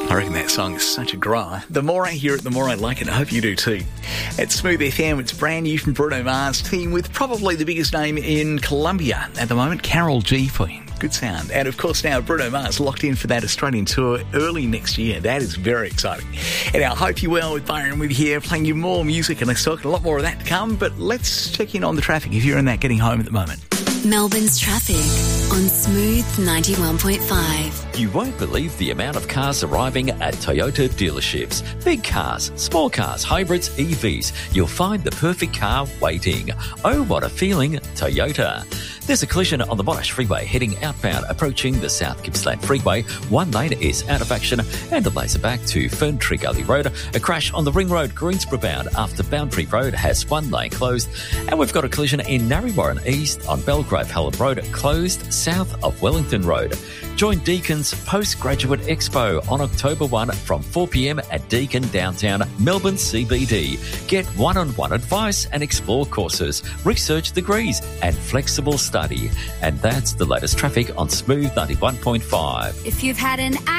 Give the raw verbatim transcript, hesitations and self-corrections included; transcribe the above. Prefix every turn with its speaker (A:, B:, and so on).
A: I reckon that song is such a grower. The more I hear it, the more I like it. I hope you do too. At Smooth F M, it's brand new from Bruno Mars, team with probably the biggest name in Colombia at the moment, Karol G for him. Good sound. And of course now Bruno Mars locked in for that Australian tour early next year. That is very exciting. And I hope you're well with Byron with you here, playing you more music and let's talk a lot more of that to come. But let's check in on the traffic if you're in that getting home at the moment.
B: Melbourne's traffic on Smooth ninety-one point five.
C: You won't believe the amount of cars arriving at Toyota dealerships. Big cars, small cars, hybrids, E Vs. You'll find the perfect car waiting. Oh, what a feeling, Toyota. There's a collision on the Monash Freeway heading outbound approaching the South Gippsland Freeway. One lane is out of action and the laser back to Ferntree Gully Road. A crash on the Ring Road Greensboro bound after Boundary Road has one lane closed. And we've got a collision in Narre East on Belgrave Hallam Road, closed south of Wellington Road. Join Deacon's Postgraduate Expo on October first from four p.m. at Deakin Downtown, Melbourne C B D. Get one-on-one advice and explore courses, research degrees and flexible study. And that's the latest traffic on Smooth ninety-one point five.
B: If you've had an